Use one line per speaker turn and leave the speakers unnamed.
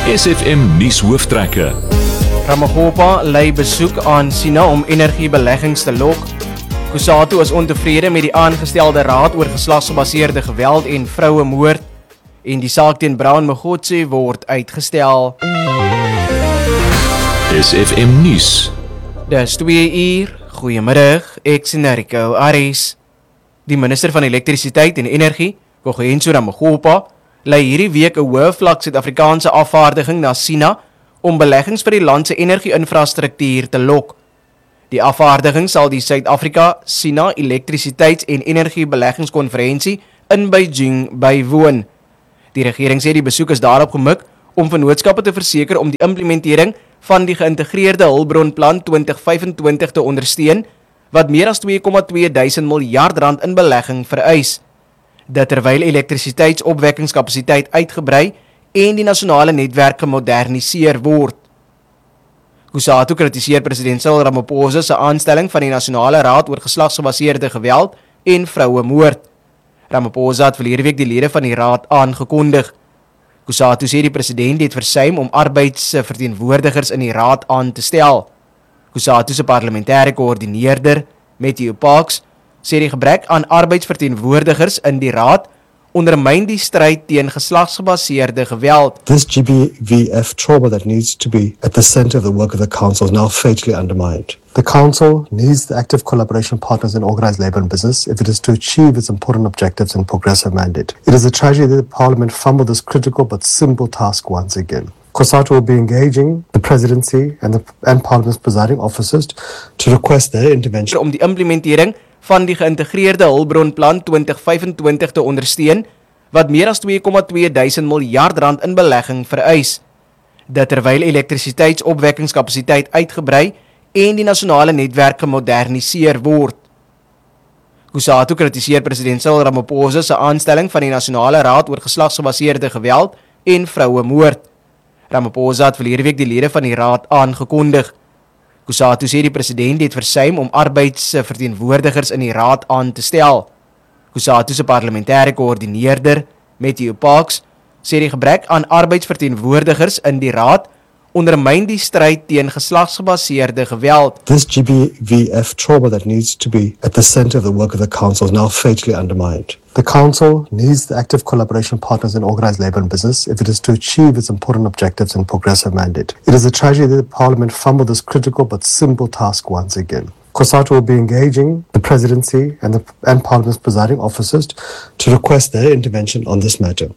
SFM nuus hooftrekke.
Ramaphosa lei besoek aan China om energiebeleggings te lok. Kusatu is ontevrede met die aangestelde raad oor geslagsgebaseerde geweld en vrouemoord. En die saak teen Brown Mogotsi word uitgestel.
SFM nuus.
Dis 2 uur. Goeiemiddag, ek is Rico Aris. Die minister van elektrisiteit en energie, Kogentso Ramaphosa, lei hierdie week 'n hoë vlak Suid-Afrikaanse afvaardiging na China om beleggings vir die land se energie-infrastruktuur te lok. Die afvaardiging sal die Suid-Afrika-China elektrisiteits- en energiebeleggingskonferensie in Beijing bywoon. Die regering sê die besoek is daarop gemik om vennootskappe te verseker om die implementering van die geïntegreerde hulpbronplan 2025 te ondersteun, wat meer as 2,2 miljard rand in belegging vereis. Dit terwyl elektrisiteitsopwekkingskapasiteit uitgebrei en die nasionale netwerk gemoderniseer word. Kusatu kritiseer president Cyril Ramaphosa se aanstelling van die Nasionale Raad oor geslagsgebaseerde geweld en vrouemoord. Ramaphosa het verlede week die lede van die raad aangekondig. Kusatu sê die president het versuim om arbeidsverteenwoordigers in die raad aan te stel. Kusatu se parlementêre koördineerder, Matthew Parks, sê die gebrek aan arbeidsverteenwoordigers in die raad ondermyn die stryd teen geslagsgebaseerde geweld.
This GBVF trauma that needs to be at the center of the work of the council is now fatally undermined. The council needs the active collaboration of partners in organized labor and business if it is to achieve its important objectives and progressive mandate. It is a tragedy that the parliament fumbled this critical but simple task once again. COSATU will be engaging the presidency and parliament's presiding officers to request their intervention
om die implementering van die geïntegreerde hulpbronplan 2025 te ondersteun, wat meer as 2,2 miljard rand in belegging vereis. Dit terwyl elektrisiteitsopwekkingskapasiteit uitgebrei en die nasionale netwerk gemoderniseer word. Kusatu kritiseer president Cyril Ramaphosa se aanstelling van die Nasionale Raad oor geslagsgebaseerde geweld en vrouemoord. Ramaphosa het verlede week die lede van die raad aangekondig. Kusatu sê die president het versuim om arbeidsverteenwoordigers in die raad aan te stel. Kusatu se parlementêre koördineerder, Matthew Parks, sê die gebrek aan arbeidsverteenwoordigers in die raad ondermyn die stryd teen geslagsgebaseerde geweld.
This GBVF trauma that needs to be at the center of the work of the council is now fatally undermined. The council needs the active collaboration of partners in organized labor and business if it is to achieve its important objectives and progressive mandate. It is a tragedy that the parliament fumbled this critical but simple task once again. COSATU will be engaging the presidency and parliament's presiding officers to request their intervention on this matter.